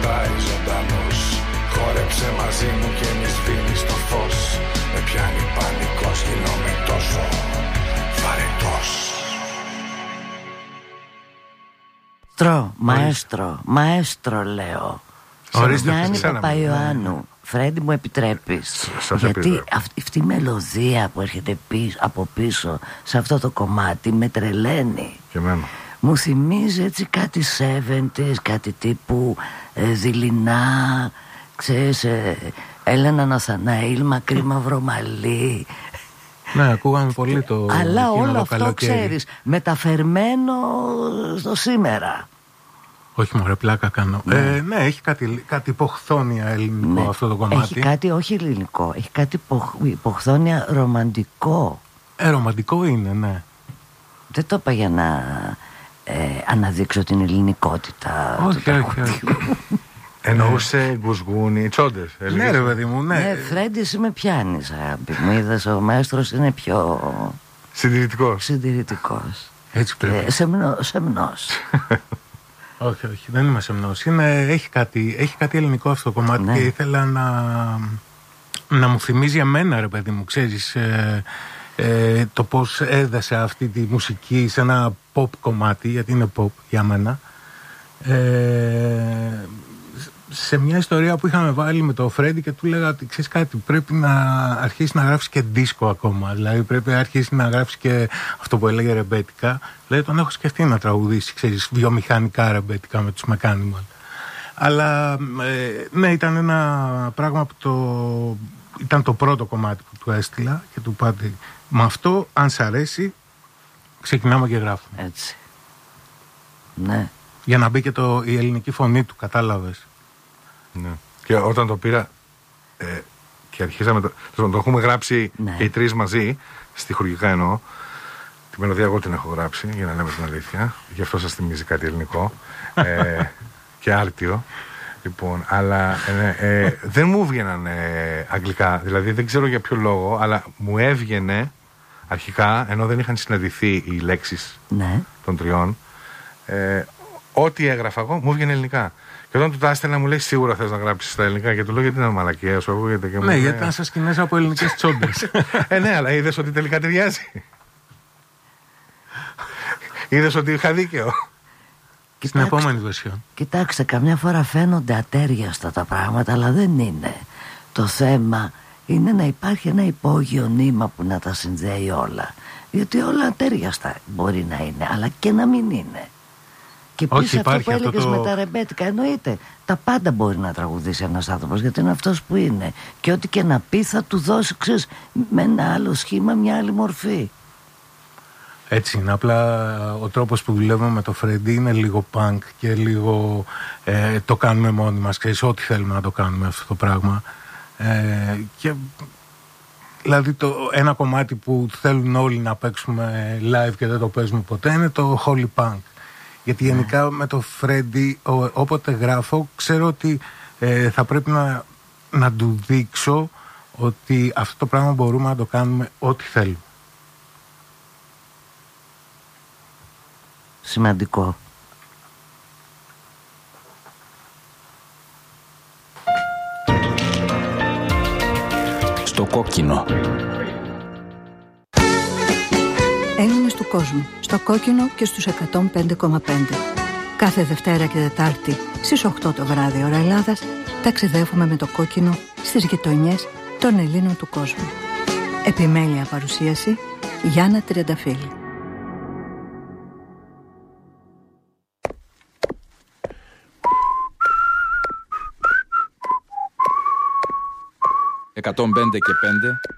κυλάει ζωντανός. Χόρεψε μαζί μου και μη σβήνεις το φως. Με πιάνει πανικός, γινόμαι τόσο βαρετός. Μαέστρο λέω. Γιάννη Παπαϊωάννου, Φρέντι, μου επιτρέπεις? Γιατί αυτή η μελωδία που έρχεται από πίσω σε αυτό το κομμάτι με τρελαίνει. Και εμένα. Μου θυμίζει έτσι κάτι 70's, κάτι τύπου δειλινά, ξέρεις, Έλενα Ναθαναήλ, μακρύ μαύρο μαλλί. Ναι, ακούγαμε πολύ το. Αλλά όλο αυτό καλοκαίρι. ξέρεις, μεταφερμένο στο σήμερα. Όχι μωρέ, πλάκα κάνω. Ναι, έχει κάτι υποχθόνια ελληνικό, ναι, αυτό το κομμάτι. Έχει κάτι όχι ελληνικό, έχει κάτι υποχθόνια ρομαντικό. Ρομαντικό είναι, ναι. Δεν το είπα για να αναδείξω την ελληνικότητα. Όχι. Εννοούσε γκουσγούνι, τσόντες. Ναι ρε παιδί μου, ναι. Ναι, Φρέντι, εσύ με πιάνεις, αγάπη μου. Είδες, ο μαέστρος είναι πιο συντηρητικός. Έτσι πρέπει. Σεμνός. Όχι, δεν είμαι σεμνός. Έχει κάτι ελληνικό αυτό το κομμάτι, ναι. Και ήθελα να μου θυμίζει εμένα, ρε παιδί μου, ξέρεις, το πώς έδεσε αυτή τη μουσική σε ένα pop κομμάτι, γιατί είναι pop για μένα, σε μια ιστορία που είχαμε βάλει με το Φρέντι και του λέγα ότι ξέρεις κάτι, πρέπει να αρχίσει να γράψεις και δίσκο ακόμα. Δηλαδή πρέπει να αρχίσει να γράψεις και αυτό που έλεγε ρεμπέτικα. Δηλαδή τον έχω σκεφτεί να τραγουδήσει, ξέρεις, βιομηχανικά ρεμπέτικα με τους Mechanical. Αλλά ναι, ήταν ένα πράγμα που ήταν το πρώτο κομμάτι που του έστειλα και του είπα ότι με αυτό, αν σ' αρέσει, ξεκινάμε και γράφουμε. Έτσι. Ναι. Για να μπει και η ελληνική φωνή του, κατάλαβες. Ναι. Και όταν το πήρα και αρχίσαμε το έχουμε γράψει, ναι, και οι τρεις μαζί, στιχουργικά εννοώ. Τη μελωδία εγώ την έχω γράψει, για να λέμε την αλήθεια. Γι' αυτό σας θυμίζει κάτι ελληνικό και άρτιο. Λοιπόν, αλλά δεν μου έβγαιναν αγγλικά. Δηλαδή δεν ξέρω για ποιο λόγο, αλλά μου έβγαινε αρχικά, ενώ δεν είχαν συναντηθεί οι λέξεις, ναι, των τριών, ό,τι έγραφα εγώ μου έβγαινε ελληνικά. Και όταν του τα έστελνα μου λέει σίγουρα θες να γράψεις στα ελληνικά, και του λέω γιατί είναι μαλακία σου ακούγεται. Και ναι, γιατί ήταν σαν σκηνές από ελληνικές τσόντες. Ναι, αλλά είδες ότι τελικά ταιριάζει. Είδες ότι είχα δίκαιο. Στην επόμενη βερσιόν. Κοιτάξτε, καμιά φορά φαίνονται ατέριαστα τα πράγματα, αλλά δεν είναι. Το θέμα είναι να υπάρχει ένα υπόγειο νήμα που να τα συνδέει όλα. Γιατί όλα ατέριαστα μπορεί να είναι, αλλά και να μην είναι. Και πίσω αυτό που έλεγες με τα ρεμπέτικα, εννοείται. Τα πάντα μπορεί να τραγουδήσει ένας άνθρωπος, γιατί είναι αυτός που είναι. Και ό,τι και να πει θα του δώσει, ξέρεις, με ένα άλλο σχήμα, μια άλλη μορφή. Έτσι είναι. Απλά ο τρόπος που δουλεύουμε με το Φρέντι είναι λίγο punk και λίγο το κάνουμε μόνοι μας. Ξέρεις, ό,τι θέλουμε να το κάνουμε αυτό το πράγμα. Και δηλαδή ένα κομμάτι που θέλουν όλοι να παίξουμε live και δεν το παίζουμε ποτέ είναι το Holy Punk. Γιατί γενικά με το Φρέντι όποτε γράφω ξέρω ότι θα πρέπει να του δείξω ότι αυτό το πράγμα μπορούμε να το κάνουμε ό,τι θέλουμε. Σημαντικό. Στο κόκκινο. Έλληνες του κόσμου, στο κόκκινο και στους 105,5. Κάθε Δευτέρα και Τετάρτη στις 8 το βράδυ ώρα Ελλάδας ταξιδεύουμε με το κόκκινο στις γειτονιές των Ελλήνων του κόσμου. Επιμέλεια παρουσίαση Γιάννα Τριανταφύλλου. 105 και 5